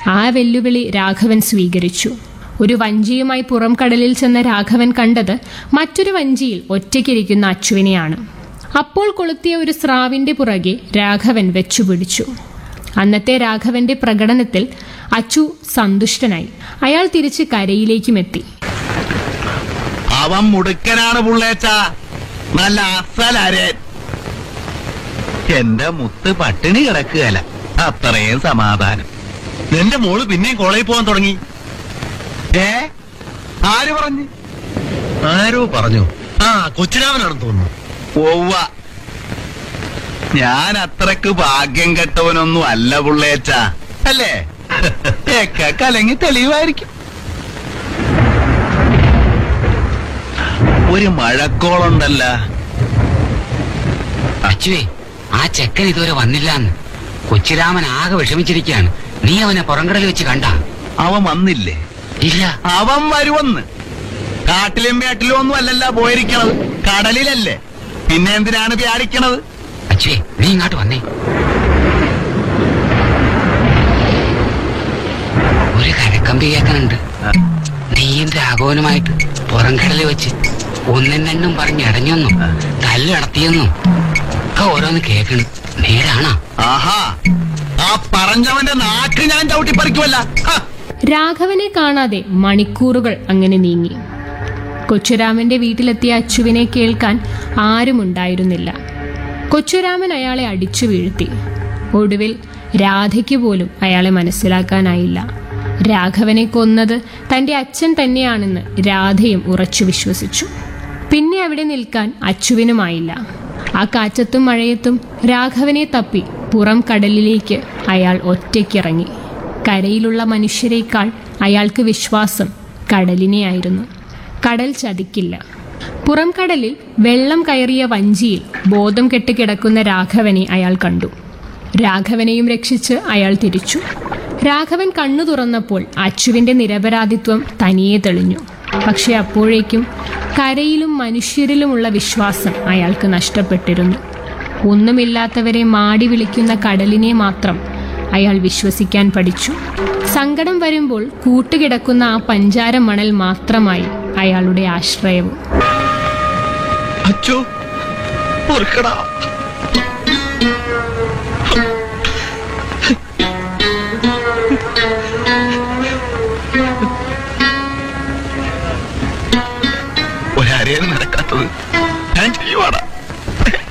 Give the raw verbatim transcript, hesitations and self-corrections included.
ആ വെല്ലുവിളി രാഘവൻ സ്വീകരിച്ചു. ഒരു വഞ്ചിയുമായി പുറം കടലിൽ ചെന്ന രാഘവൻ കണ്ടത് മറ്റൊരു വഞ്ചിയിൽ ഒറ്റയ്ക്കിരിക്കുന്ന അച്ചുവിനെയാണ്. അപ്പോൾ കൊളുത്തിയ ഒരു സ്രാവിന്റെ പുറകെ രാഘവൻ വെച്ചുപിടിച്ചു. അന്നത്തെ രാഘവന്റെ പ്രകടനത്തിൽ അച്ചു സന്തുഷ്ടനായി. അയാൾ തിരിച്ച് കരയിലേക്കുമെത്തി. അവൻ മുടുക്കനാണ് പുള്ളേച്ച, നല്ല അസലരൻ. എന്റെ മുത്ത് പട്ടിണി കിടക്കുകയല്ല, അത്രയും സമാധാനം. എന്റെ മോള് പിന്നെയും കോളേജിൽ പോകാൻ തുടങ്ങി. ഏ ആര് പറഞ്ഞു? ആരോ പറഞ്ഞു. ആ കൊച്ചിരാമനാണെന്ന് തോന്നുന്നു. ഓവ്വ, ഞാൻ അത്രക്ക് ഭാഗ്യം കെട്ടവനൊന്നും അല്ല പുള്ളേച്ച, അല്ലേ? കലങ്ങി തെളിവായിരിക്കും. ഒരു മഴക്കോളുണ്ടല്ല. അച്ചുവേ, ആ ചെക്കൻ ഇതുവരെ വന്നില്ലാന്ന്. കൊച്ചിരാമൻ ആകെ വിഷമിച്ചിരിക്കുകയാണ്. നീ അവനെ പുറംകടലിൽ വെച്ച് കണ്ട? അവൻ വന്നില്ലേ? ഇല്ല. അവൻ വരുവന്ന്. കാട്ടിലും വേട്ടിലും ഒന്നും അല്ലല്ല പോയിരിക്കണത്, കടലിലല്ലേ. പിന്നെ എന്തിനാണ് വ്യാടിക്കണത്? അച്ചുവേ, നീ ഇങ്ങോട്ട് വന്നേ. ഒരു കരക്കമ്പി കേൾക്കാനുണ്ട്. നീയും രാഘവനുമായിട്ട് പുറംകടലിൽ വെച്ച് ഒന്നെന്നും പറഞ്ഞ് ഇടഞ്ഞൊന്നും തല്ല് നടത്തിയെന്നും ഒക്കെ ഓരോന്ന് കേൾക്കണ്. നേരാണോ? ആഹാ, ആ പറഞ്ഞവന്റെ നാക്ക് ഞാൻ ചവിട്ടിപ്പറിക്കുമല്ല. രാഘവനെ കാണാതെ മണിക്കൂറുകൾ അങ്ങനെ നീങ്ങി. കൊച്ചുരാമന്റെ വീട്ടിലെത്തിയ അച്ചുവിനെ കേൾക്കാൻ ആരുമുണ്ടായിരുന്നില്ല. കൊച്ചുരാമൻ അയാളെ അടിച്ചു വീഴ്ത്തി. ഒടുവിൽ രാധയ്ക്ക് പോലും അയാളെ മനസ്സിലാക്കാനായില്ല. രാഘവനെ കൊന്നത് തന്റെ അച്ഛൻ തന്നെയാണെന്ന് രാധയും ഉറച്ചു വിശ്വസിച്ചു. പിന്നെ അവിടെ നിൽക്കാൻ അച്ചുവിനുമായില്ല. ആ കാറ്റത്തും മഴയത്തും രാഘവനെ തപ്പി പുറം കടലിലേക്ക് അയാൾ ഒറ്റയ്ക്കിറങ്ങി. കരയിലുള്ള മനുഷ്യരെക്കാൾ അയാൾക്ക് വിശ്വാസം കടലിനെയായിരുന്നു. കടൽ ചതിക്കില്ല. പുറം കടലിൽ വെള്ളം കയറിയ വഞ്ചിയിൽ ബോധം കെട്ട് കിടക്കുന്ന രാഘവനെ അയാൾ കണ്ടു. രാഘവനെയും രക്ഷിച്ച് അയാൾ തിരിച്ചു. രാഘവൻ കണ്ണു തുറന്നപ്പോൾ അച്ചുവിന്റെ നിരപരാധിത്വം തനിയെ തെളിഞ്ഞു. പക്ഷെ അപ്പോഴേക്കും കരയിലും മനുഷ്യരിലുമുള്ള വിശ്വാസം അയാൾക്ക് നഷ്ടപ്പെട്ടിരുന്നു. ഒന്നുമില്ലാത്തവരെ മാടി വിളിക്കുന്ന കടലിനെ മാത്രം അയാൾ വിശ്വസിക്കാൻ പഠിച്ചു. സങ്കടം വരുമ്പോൾ കൂട്ടുകിടക്കുന്ന ആ പഞ്ചാര മണൽ മാത്രമായി അയാളുടെ ആശ്രയവും. അച്ചോ, പൊറുക്കടാ.